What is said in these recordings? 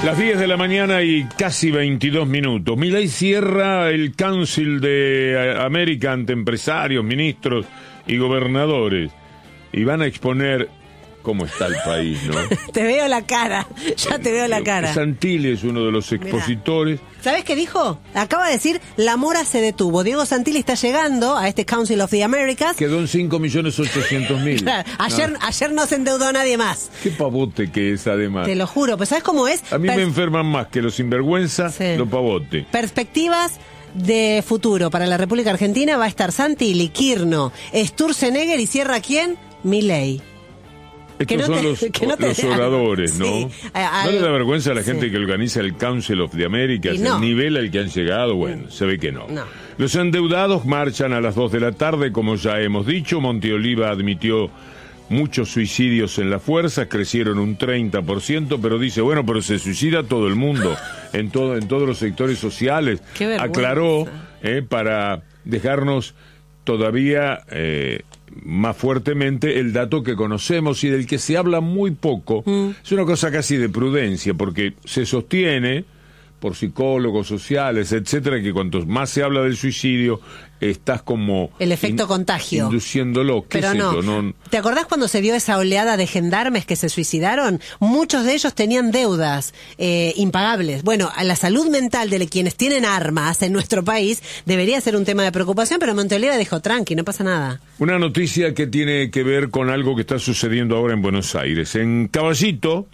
Las 10 de la mañana y casi 22 minutos. Milei cierra el Council de América ante empresarios, ministros y gobernadores. Y van a exponer cómo está el país, ¿no? Te veo la cara, ya te veo la cara. Santilli es uno de los expositores. Mirá. ¿Sabes qué dijo? Acaba de decir, la mora se detuvo. Diego Santilli está llegando a este Council of the Americas. Quedó en 5.800.000. Claro, ayer no se endeudó nadie más. Qué pavote que es, además. Te lo juro, pues ¿sabes cómo es? A mí me enferman más que los sinvergüenza, Sí. los pavotes. Perspectivas de futuro para la República Argentina. Va a estar Santilli, Kirchner, Sturzenegger y cierra ¿quién? Milei. Estos son los oradores, ¿no? Sí. ¿No le da vergüenza a la gente que organiza el Council of the Americas? No. El nivel al que han llegado, bueno, se ve que no. No. Los endeudados marchan a las 2 de la tarde, como ya hemos dicho. Monteoliva admitió muchos suicidios en las fuerzas, crecieron un 30%, pero dice, bueno, pero se suicida todo el mundo, en todos los sectores sociales. Qué vergüenza. Aclaró, para dejarnos todavía más fuertemente el dato que conocemos y del que se habla muy poco. Es una cosa casi de prudencia, porque se sostiene por psicólogos sociales, etcétera, que cuanto más se habla del suicidio, estás como el efecto contagio, induciéndolo. ¿Qué pero es no. esto? No. ¿Te acordás cuando se vio esa oleada de gendarmes que se suicidaron? Muchos de ellos tenían deudas impagables. Bueno, a la salud mental de quienes tienen armas en nuestro país debería ser un tema de preocupación, pero Monteoliva dijo, tranqui, no pasa nada. Una noticia que tiene que ver con algo que está sucediendo ahora en Buenos Aires. En Caballito,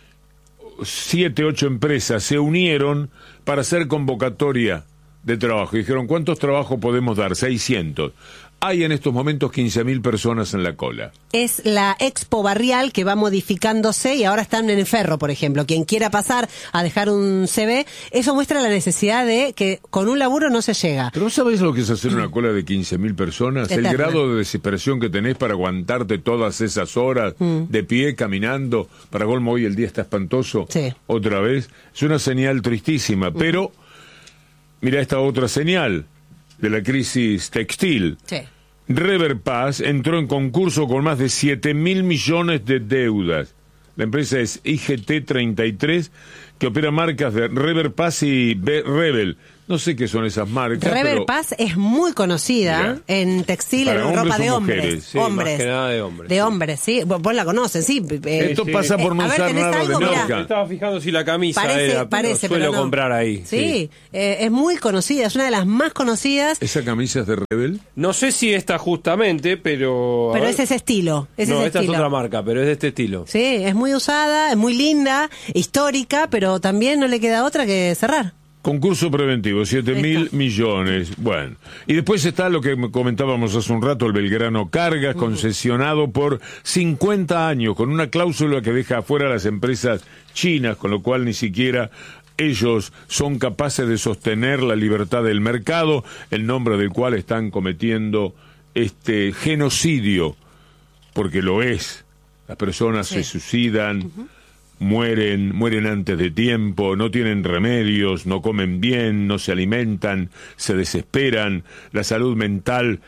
7, 8 empresas se unieron para hacer convocatoria de trabajo. Dijeron, ¿cuántos trabajos podemos dar? 600. Hay en estos momentos 15.000 personas en la cola. Es la Expo Barrial que va modificándose y ahora están en el Ferro, por ejemplo. Quien quiera pasar a dejar un CV, eso muestra la necesidad de que con un laburo no se llega. ¿Pero no sabés lo que es hacer una cola de 15.000 personas? Eterna. El grado de desesperación que tenés para aguantarte todas esas horas de pie, caminando. Para colmo, hoy el día está espantoso. Sí. Otra vez. Es una señal tristísima, pero mira esta otra señal de la crisis textil. Sí. Rever Paz entró en concurso con más de 7.000 millones de deudas. La empresa es IGT 33, que opera marcas de Rever Paz y Rebel. No sé qué son esas marcas. Rever pero Paz es muy conocida en textil, para en ropa de o hombres. mujeres. Sí, hombres. más que nada de hombres. De hombres, sí. Vos la conocen, sí. Esto pasa por no a ver, usar ¿tenés nada algo? de Mirá. marca. Me estaba fijando si la camisa era, Parece, suelo pero no. comprar ahí. Sí, es muy conocida, es una de las más conocidas. ¿Esa camisa es de Rebel? No sé si esta justamente, pero... Pero es ese estilo. Es no, ese esta estilo. es otra marca, pero es de este estilo. Sí, es muy usada, es muy linda, histórica, pero también no le queda otra que cerrar. Concurso preventivo, 7.000 millones. Bueno, y después está lo que comentábamos hace un rato, el Belgrano Cargas, concesionado por 50 años, con una cláusula que deja afuera a las empresas chinas, con lo cual ni siquiera ellos son capaces de sostener la libertad del mercado, en nombre del cual están cometiendo este genocidio, porque lo es. Las personas se suicidan, mueren antes de tiempo, no tienen remedios, no comen bien, no se alimentan, se desesperan, la salud mental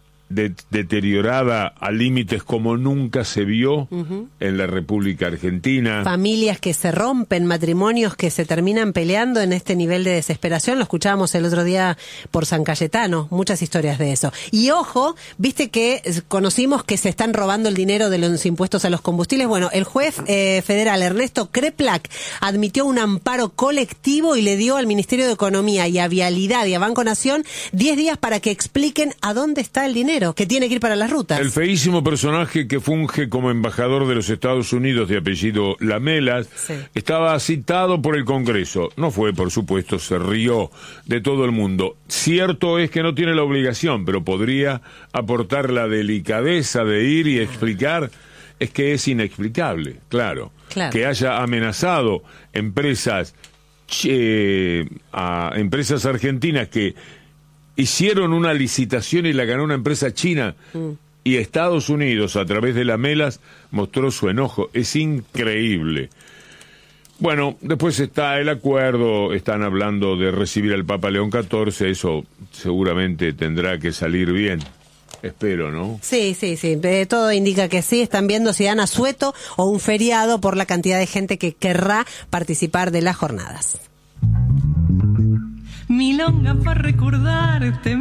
deteriorada a límites como nunca se vio en la República Argentina. Familias que se rompen, matrimonios que se terminan peleando en este nivel de desesperación. Lo escuchábamos el otro día por San Cayetano, muchas historias de eso. Y ojo, viste que conocimos que se están robando el dinero de los impuestos a los combustibles. Bueno, el juez federal Ernesto Kreplak admitió un amparo colectivo y le dio al Ministerio de Economía y a Vialidad y a Banco Nación 10 días para que expliquen a dónde está el dinero que tiene que ir para las rutas. El feísimo personaje que funge como embajador de los Estados Unidos de apellido Lamelas estaba citado por el Congreso. No fue, por supuesto, se rió de todo el mundo. Cierto es que no tiene la obligación, pero podría aportar la delicadeza de ir y explicar. Es que es inexplicable, claro. Que haya amenazado empresas a empresas argentinas que hicieron una licitación y la ganó una empresa china y Estados Unidos a través de Lamelas mostró su enojo. Es increíble. Bueno, después está el acuerdo, están hablando de recibir al Papa León XIV, eso seguramente tendrá que salir bien. Espero, ¿no? Sí. Todo indica que sí. Están viendo si dan asueto o un feriado por la cantidad de gente que querrá participar de las jornadas. Milonga para recordarte.